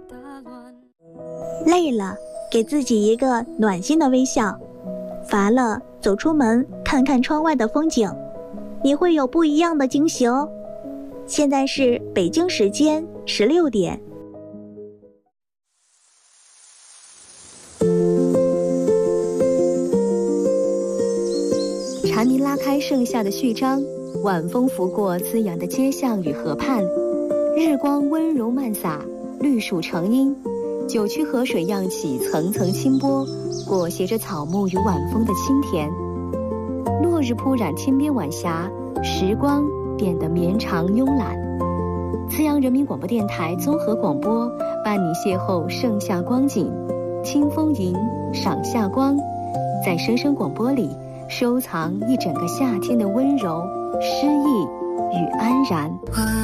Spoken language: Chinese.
累了，给自己一个暖心的微笑；乏了，走出门看看窗外的风景，你会有不一样的惊喜哦。现在是北京时间16点。 蝉鸣拉开盛夏的序章，晚风拂过滋养的街巷与河畔，日光温柔漫洒，绿树成荫，九曲河水漾起层层清波，裹挟着草木与晚风的清甜。落日铺染天边晚霞，时光变得绵长慵懒。资阳人民广播电台综合广播伴你邂逅盛夏光景，清风吟，赏夏光，在声声广播里收藏一整个夏天的温柔、诗意与安然。